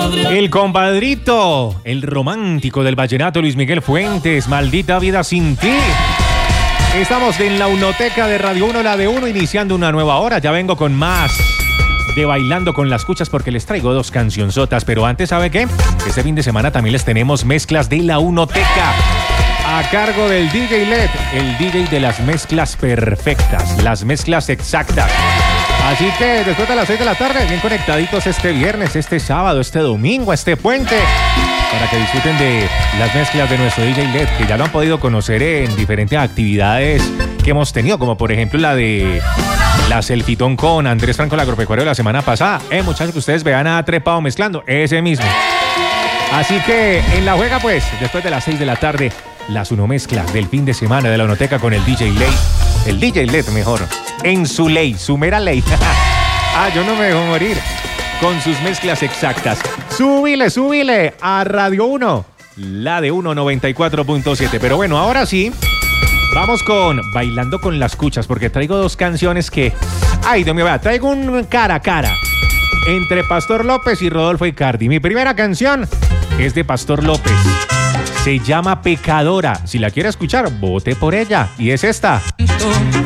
El compadrito, el romántico del vallenato Luis Miguel Fuentes, Maldita vida sin ti. Estamos en la Unoteca de Radio 1, la de 1, iniciando una nueva hora. Ya vengo con más de Bailando con las Cuchas porque les traigo dos cancionzotas. Pero antes, ¿sabe qué? Este fin de semana también les tenemos mezclas de la Unoteca a cargo del DJ LED, el DJ de las mezclas perfectas, las mezclas exactas. Así que después de las 6 de la tarde, bien conectaditos este viernes, este sábado, este domingo, este puente, para que disfruten de las mezclas de nuestro DJ LED, que ya lo han podido conocer en diferentes actividades que hemos tenido, como por ejemplo la de la Selfitón con Andrés Franco, el agropecuario, la semana pasada. Muchachos, que ustedes vean a Trepado mezclando, ese mismo. Así que en la juega, pues, después de las 6 de la tarde, las uno mezclas del fin de semana de la Unoteca con el DJ LED. El DJ LED, mejor. En su ley, su mera ley. Yo no me dejo morir. Con sus mezclas exactas. Súbile a Radio 1. La de 194.7. Pero bueno, ahora sí, vamos con Bailando con las Cuchas, porque traigo dos canciones que... Ay, Dios mío, vea, traigo un cara a cara entre Pastor López y Rodolfo Icardi. Mi primera canción es de Pastor López. Se llama Pecadora. Si la quiere escuchar, vote por ella. Y es esta.